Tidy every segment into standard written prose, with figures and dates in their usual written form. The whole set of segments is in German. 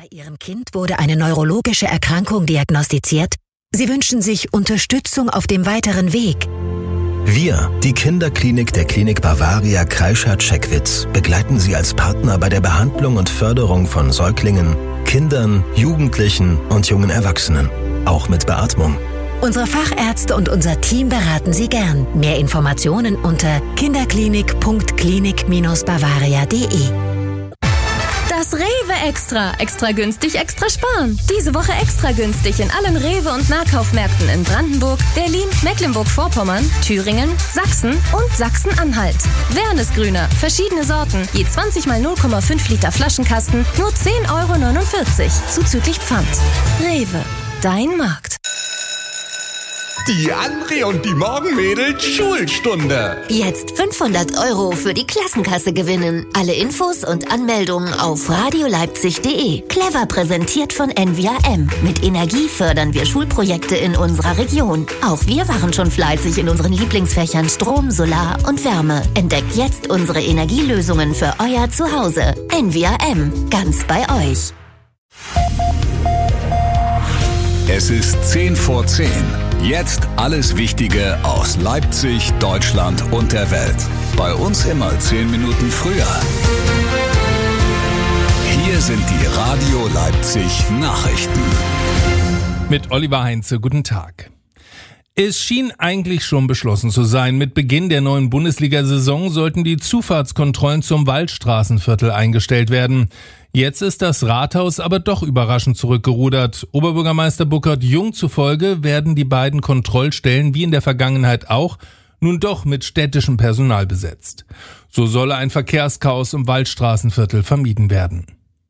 Ihrem Kind wurde eine neurologische Erkrankung diagnostiziert. Sie wünschen sich Unterstützung auf dem weiteren Weg. Wir, die Kinderklinik der Klinik Bavaria Kreischer-Checkwitz, begleiten Sie als Partner bei der Behandlung und Förderung von Säuglingen, Kindern, Jugendlichen und jungen Erwachsenen, auch mit Beatmung. Unsere Fachärzte und unser Team beraten Sie gern. Mehr Informationen unter kinderklinik.klinik-bavaria.de. Das Rewe Extra. Extra günstig, extra sparen. Diese Woche extra günstig in allen Rewe- und Nahkaufmärkten in Brandenburg, Berlin, Mecklenburg-Vorpommern, Thüringen, Sachsen und Sachsen-Anhalt. Wernesgrüner, verschiedene Sorten, je 20 mal 0,5 Liter Flaschenkasten, nur 10,49 € zuzüglich Pfand. Rewe, dein Markt. Die André und die Morgenmädels Schulstunde. Jetzt 500 € für die Klassenkasse gewinnen. Alle Infos und Anmeldungen auf radioleipzig.de. Clever präsentiert von NVRM. Mit Energie fördern wir Schulprojekte in unserer Region. Auch wir waren schon fleißig in unseren Lieblingsfächern Strom, Solar und Wärme. Entdeckt jetzt unsere Energielösungen für euer Zuhause. NVRM, ganz bei euch. Es ist 10 vor 10. Jetzt alles Wichtige aus Leipzig, Deutschland und der Welt. Bei uns immer 10 Minuten früher. Hier sind die Radio Leipzig Nachrichten. Mit Oliver Heinze, guten Tag. Es schien eigentlich schon beschlossen zu sein. Mit Beginn der neuen Bundesliga-Saison sollten die Zufahrtskontrollen zum Waldstraßenviertel eingestellt werden. Jetzt ist das Rathaus aber doch überraschend zurückgerudert. Oberbürgermeister Burkhard Jung zufolge werden die beiden Kontrollstellen wie in der Vergangenheit auch nun doch mit städtischem Personal besetzt. So solle ein Verkehrschaos im Waldstraßenviertel vermieden werden.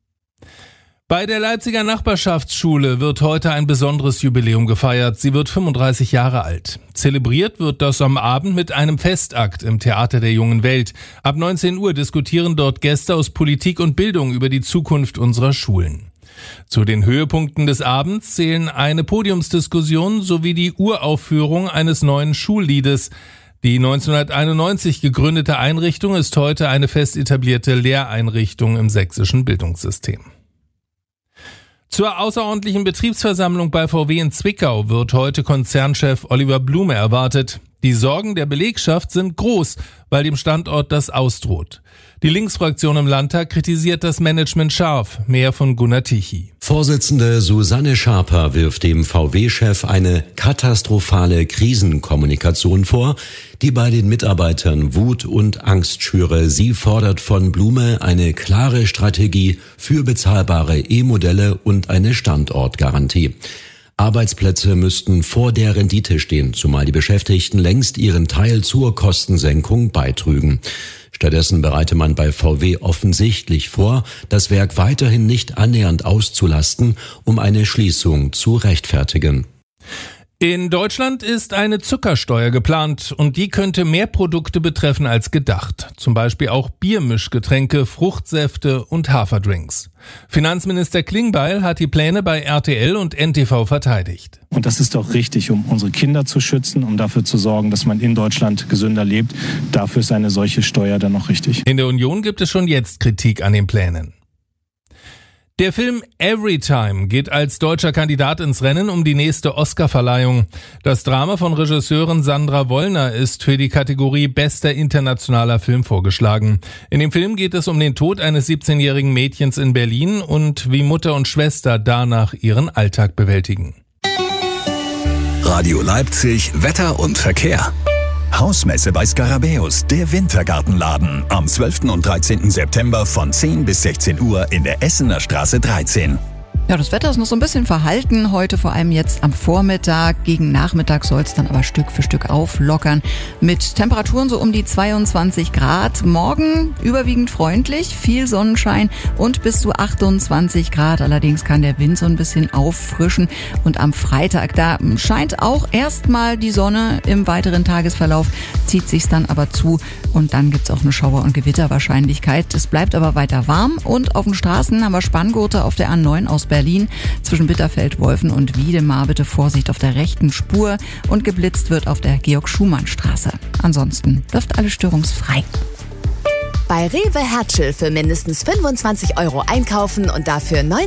Bei der Leipziger Nachbarschaftsschule wird heute ein besonderes Jubiläum gefeiert. Sie wird 35 Jahre alt. Zelebriert wird das am Abend mit einem Festakt im Theater der Jungen Welt. Ab 19 Uhr diskutieren dort Gäste aus Politik und Bildung über die Zukunft unserer Schulen. Zu den Höhepunkten des Abends zählen eine Podiumsdiskussion sowie die Uraufführung eines neuen Schulliedes. Die 1991 gegründete Einrichtung ist heute eine fest etablierte Lehreinrichtung im sächsischen Bildungssystem. Zur außerordentlichen Betriebsversammlung bei VW in Zwickau wird heute Konzernchef Oliver Blume erwartet. Die Sorgen der Belegschaft sind groß, weil dem Standort das ausdroht. Die Linksfraktion im Landtag kritisiert das Management scharf. Mehr von Gunnar Tichy. Vorsitzende Susanne Schaper wirft dem VW-Chef eine katastrophale Krisenkommunikation vor, die bei den Mitarbeitern Wut und Angst schüre. Sie fordert von Blume eine klare Strategie für bezahlbare E-Modelle und eine Standortgarantie. Arbeitsplätze müssten vor der Rendite stehen, zumal die Beschäftigten längst ihren Teil zur Kostensenkung beitrügen. Stattdessen bereite man bei VW offensichtlich vor, das Werk weiterhin nicht annähernd auszulasten, um eine Schließung zu rechtfertigen. In Deutschland ist eine Zuckersteuer geplant und die könnte mehr Produkte betreffen als gedacht. Zum Beispiel auch Biermischgetränke, Fruchtsäfte und Haferdrinks. Finanzminister Klingbeil hat die Pläne bei RTL und NTV verteidigt. Und das ist doch richtig, um unsere Kinder zu schützen, um dafür zu sorgen, dass man in Deutschland gesünder lebt. Dafür ist eine solche Steuer dann noch richtig. In der Union gibt es schon jetzt Kritik an den Plänen. Der Film Everytime geht als deutscher Kandidat ins Rennen um die nächste Oscarverleihung. Das Drama von Regisseurin Sandra Wollner ist für die Kategorie Bester internationaler Film vorgeschlagen. In dem Film geht es um den Tod eines 17-jährigen Mädchens in Berlin und wie Mutter und Schwester danach ihren Alltag bewältigen. Radio Leipzig, Wetter und Verkehr. Hausmesse bei Skarabäus, der Wintergartenladen. Am 12. und 13. September von 10 bis 16 Uhr in der Essener Straße 13. Ja, das Wetter ist noch so ein bisschen verhalten. Heute vor allem jetzt am Vormittag. Gegen Nachmittag soll es dann aber Stück für Stück auflockern. Mit Temperaturen so um die 22 Grad. Morgen überwiegend freundlich, viel Sonnenschein und bis zu 28 Grad. Allerdings kann der Wind so ein bisschen auffrischen. Und am Freitag, da scheint auch erstmal die Sonne. Im weiteren Tagesverlauf zieht sich's dann aber zu. Und dann gibt's auch eine Schauer- und Gewitterwahrscheinlichkeit. Es bleibt aber weiter warm. Und auf den Straßen haben wir Spanngurte auf der A9 aus Berlin. Zwischen Bitterfeld, Wolfen und Wiedemar bitte Vorsicht auf der rechten Spur und geblitzt wird auf der Georg-Schumann-Straße. Ansonsten läuft alles störungsfrei. Bei Rewe Hertschel für mindestens 25 € einkaufen und dafür